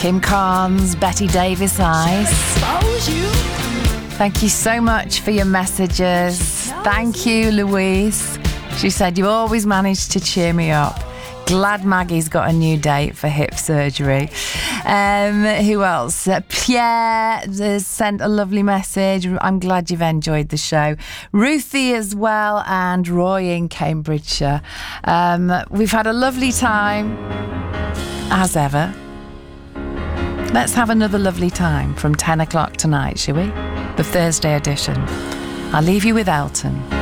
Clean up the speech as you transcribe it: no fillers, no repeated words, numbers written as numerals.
Kim Carnes, Betty Davis Eyes. Thank you so much for your messages. Thank you, Louise. She said, you always manage to cheer me up. Glad Maggie's got a new date for hip surgery. Who else? Pierre has sent a lovely message. I'm glad you've enjoyed the show. Ruthie as well, and Roy in Cambridgeshire. We've had a lovely time, as ever. Let's have another lovely time from 10 o'clock tonight, shall we? The Thursday edition. I'll leave you with Elton.